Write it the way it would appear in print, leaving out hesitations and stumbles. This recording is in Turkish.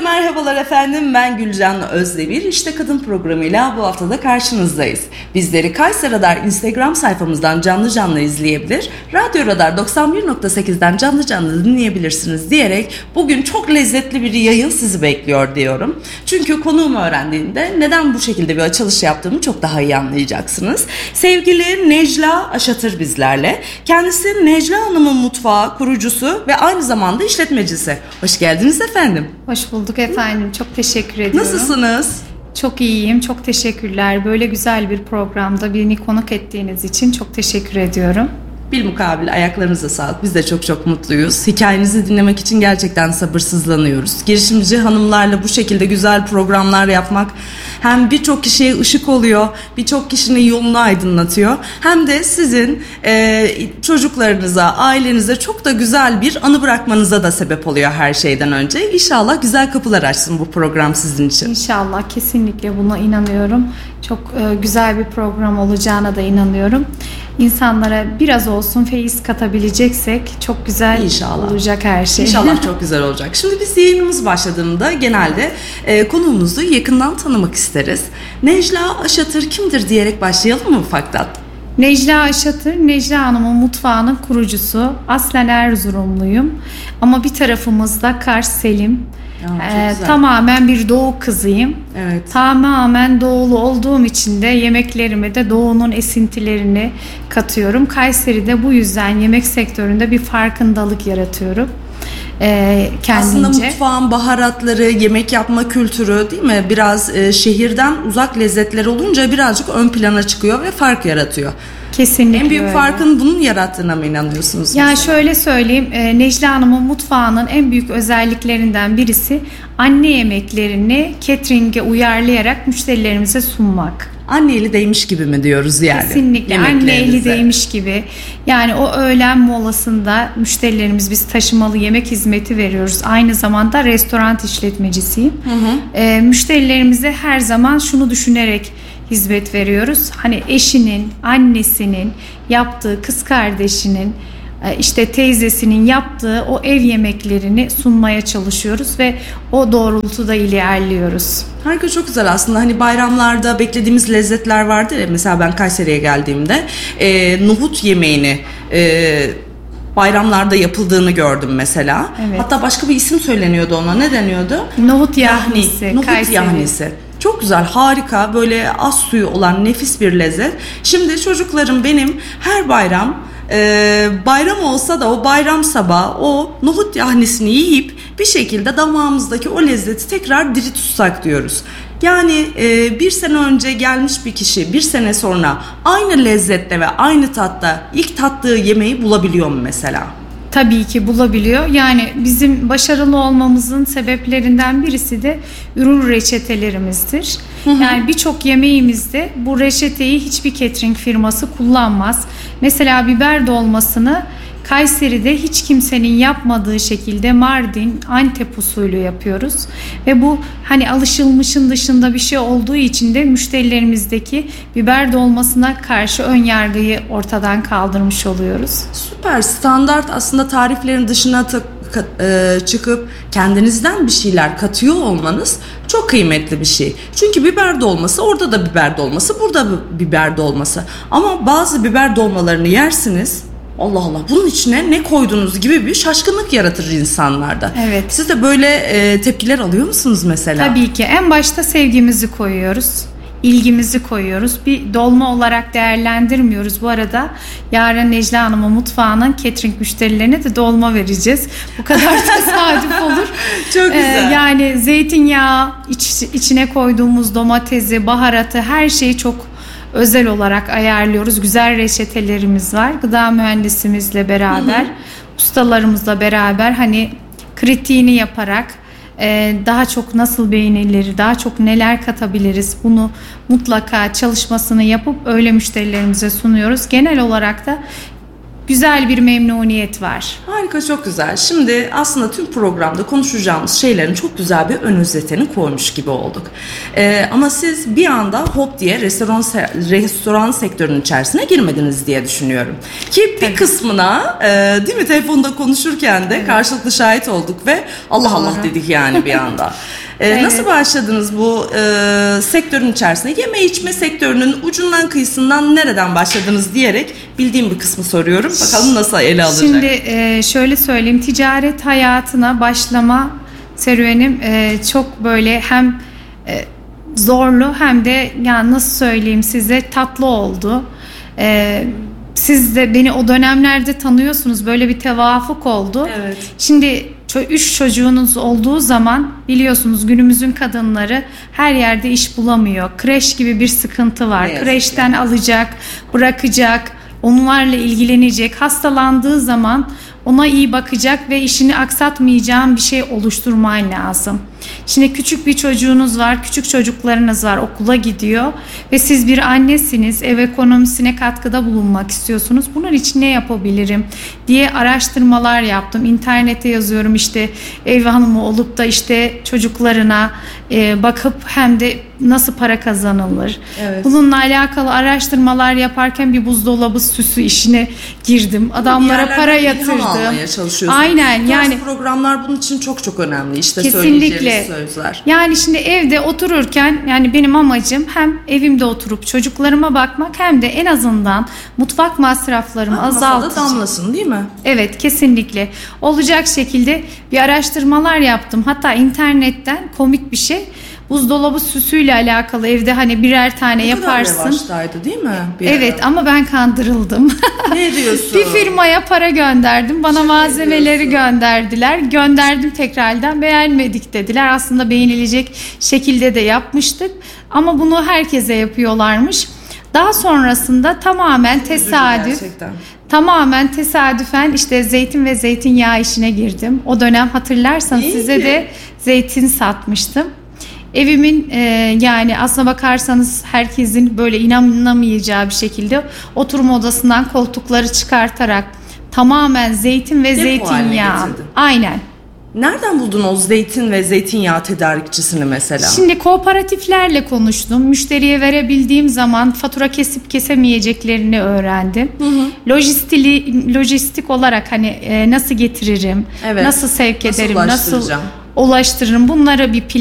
Merhabalar efendim, ben Gülcan Özdemir. İşte Kadın programıyla bu hafta da karşınızdayız. Bizleri Kayseri Radar Instagram sayfamızdan canlı izleyebilir, Radyo Radar 91.8'den canlı dinleyebilirsiniz diyerek bugün çok lezzetli bir yayın sizi bekliyor diyorum. Çünkü konuğumu öğrendiğinde neden bu şekilde bir açılış yaptığımı çok daha iyi anlayacaksınız. Sevgili Necla Aşatır bizlerle. Kendisi Necla Hanım'ın mutfağı kurucusu ve aynı zamanda işletmecisi. Hoş geldiniz efendim. Hoş bulduk efendim. Çok teşekkür ediyorum. Nasılsınız? Çok iyiyim. Çok teşekkürler. Böyle güzel bir programda beni konuk ettiğiniz için çok teşekkür ediyorum. Bilmukabele ayaklarınıza sağlık. Biz de çok mutluyuz. Hikayenizi dinlemek için gerçekten sabırsızlanıyoruz. Girişimci hanımlarla bu şekilde güzel programlar yapmak hem birçok kişiye ışık oluyor, birçok kişinin yolunu aydınlatıyor. Hem de sizin çocuklarınıza, ailenize çok da güzel bir anı bırakmanıza da sebep oluyor her şeyden önce. İnşallah güzel kapılar açsın bu program sizin için. İnşallah, kesinlikle buna inanıyorum. Çok güzel bir program olacağına da inanıyorum. İnsanlara biraz olsun feyiz katabileceksek çok güzel olacak her şey. İnşallah çok güzel olacak. Şimdi biz yayınımız başladığında genelde konuğumuzu yakından tanımak isteriz. Necla Aşatır kimdir diyerek başlayalım mı ufaktan? Necla Aşatır, Necla Hanım'ın mutfağının kurucusu. Aslen Erzurumluyum ama bir tarafımızda Kars Selim. Tamamen bir doğu kızıyım. Evet. Tamamen doğulu olduğum için de yemeklerime de doğunun esintilerini katıyorum. Kayseri'de bu yüzden yemek sektöründe bir farkındalık yaratıyorum. Kendince. Aslında mutfağın baharatları, yemek yapma kültürü değil mi? Biraz şehirden uzak lezzetler olunca birazcık ön plana çıkıyor ve fark yaratıyor. Kesinlikle en büyük öyle. Farkın bunun yarattığına mı inanıyorsunuz? Ya şöyle söyleyeyim, Necla Hanım'ın mutfağının en büyük özelliklerinden birisi anne yemeklerini catering'e uyarlayarak müşterilerimize sunmak. Anne eli değmiş gibi mi diyoruz yani? Kesinlikle anne eli değmiş gibi. Yani o öğlen molasında müşterilerimiz, biz taşımalı yemek hizmeti veriyoruz. Aynı zamanda restoran işletmecisiyim. Müşterilerimize her zaman şunu düşünerek hizmet veriyoruz. Hani eşinin, annesinin yaptığı, kız kardeşinin, işte teyzesinin yaptığı o ev yemeklerini sunmaya çalışıyoruz ve o doğrultuda ilerliyoruz. Harika, çok güzel aslında. Hani bayramlarda beklediğimiz lezzetler vardır ya. Mesela ben Kayseri'ye geldiğimde nohut yemeğini bayramlarda yapıldığını gördüm mesela. Evet. Hatta başka bir isim söyleniyordu ona. Ne deniyordu? Nohut yahnisi. Nohut yahnisi. Çok güzel, harika, böyle az suyu olan nefis bir lezzet. Şimdi çocuklarım benim her bayram olsa da o bayram sabahı o nohut yahnisini yiyip bir şekilde damağımızdaki o lezzeti tekrar diri tutsak diyoruz. Yani bir sene önce gelmiş bir kişi bir sene sonra aynı lezzette ve aynı tatta ilk tattığı yemeği bulabiliyor mu mesela? Tabii ki bulabiliyor. Yani bizim başarılı olmamızın sebeplerinden birisi de ürün reçetelerimizdir. Yani birçok yemeğimizde bu reçeteyi hiçbir catering firması kullanmaz. Mesela biber dolmasını Kayseri'de hiç kimsenin yapmadığı şekilde Mardin, Antep usulü yapıyoruz. Ve bu hani alışılmışın dışında bir şey olduğu için de müşterilerimizdeki biber dolmasına karşı ön yargıyı ortadan kaldırmış oluyoruz. Süper, standart aslında tariflerin dışına çıkıp kendinizden bir şeyler katıyor olmanız çok kıymetli bir şey. Çünkü biber dolması, orada da biber dolması, burada biber dolması. Ama bazı biber dolmalarını yersiniz, Allah Allah bunun içine ne koydunuz gibi bir şaşkınlık yaratır insanlarda. Evet. Siz de böyle tepkiler alıyor musunuz mesela? Tabii ki. En başta sevgimizi koyuyoruz. İlgimizi koyuyoruz. Bir dolma olarak değerlendirmiyoruz. Bu arada yarın Necla Hanım'ın mutfağının catering müşterilerine de dolma vereceğiz. Bu kadar tesadüf olur. Çok güzel. Yani zeytinyağı, içine koyduğumuz domatesi, baharatı, her şeyi çok özel olarak ayarlıyoruz. Güzel reçetelerimiz var. Gıda mühendisimizle beraber, ustalarımızla beraber hani kritiğini yaparak daha çok nasıl beğenilir, daha çok neler katabiliriz, bunu mutlaka çalışmasını yapıp öyle müşterilerimize sunuyoruz. Genel olarak da güzel bir memnuniyet var. Harika, çok güzel. Şimdi aslında tüm programda konuşacağımız şeylerin çok güzel bir ön özetini koymuş gibi olduk. Ama siz bir anda hop diye restoran sektörünün içerisine girmediniz diye düşünüyorum. Ki bir kısmına değil mi, telefonda konuşurken de karşılıklı şahit olduk ve Allah dedik yani bir anda. Evet. Nasıl başladınız bu sektörün içerisine? Yeme içme sektörünün ucundan kıyısından nereden başladınız diyerek bildiğim bir kısmı soruyorum. Bakalım nasıl ele alacak? Şimdi şöyle söyleyeyim, ticaret hayatına başlama serüvenim çok böyle hem zorlu hem de yani nasıl söyleyeyim size, tatlı oldu. Siz de beni o dönemlerde tanıyorsunuz, böyle bir tevafuk oldu. Evet. Şimdi 3 çocuğunuz olduğu zaman biliyorsunuz günümüzün kadınları her yerde iş bulamıyor. Kreş gibi bir sıkıntı var. Kreşten alacak, bırakacak, onlarla ilgilenecek. Hastalandığı zaman ona iyi bakacak ve işini aksatmayacağın bir şey oluşturman lazım. Şimdi küçük bir çocuğunuz var, küçük çocuklarınız var, okula gidiyor ve siz bir annesiniz, ev ekonomisine katkıda bulunmak istiyorsunuz. Bunun için ne yapabilirim diye araştırmalar yaptım. İnternete yazıyorum, işte ev hanımı olup da işte çocuklarına bakıp hem de nasıl para kazanılır. Evet. Bununla alakalı araştırmalar yaparken bir buzdolabı süsü işine girdim. Adamlara para yatırdım. Aynen, yani programlar bunun için çok çok önemli. İşte kesinlikle. Sözler. Yani şimdi evde otururken, yani benim amacım hem evimde oturup çocuklarıma bakmak hem de en azından mutfak masraflarımı azaltacak. Masada damlasın değil mi? Evet, kesinlikle. Olacak şekilde bir araştırmalar yaptım. Hatta internetten komik bir şey. Buzdolabı süsüyle alakalı evde hani birer tane yaparsın. Ne kadar revaçtaydı değil mi? Evet ama ben kandırıldım. Ne diyorsun? Bir firmaya para gönderdim. Bana malzemeleri gönderdiler. Gönderdim tekrardan, beğenmedik dediler. Aslında beğenilecek şekilde de yapmıştık. Ama bunu herkese yapıyorlarmış. Daha sonrasında tamamen tesadüfen işte zeytin ve zeytinyağı işine girdim. O dönem hatırlarsanız size de zeytin satmıştım. Evimin yani aslına bakarsanız herkesin böyle inanamayacağı bir şekilde oturma odasından koltukları çıkartarak tamamen zeytin ve zeytinyağı. Aynen. Nereden buldun o zeytin ve zeytinyağı tedarikçisini mesela? Şimdi kooperatiflerle konuştum. Müşteriye verebildiğim zaman fatura kesip kesemeyeceklerini öğrendim. Lojistik olarak hani nasıl getiririm, nasıl sevk ederim, nasıl ulaştırırım, bunlara bir plan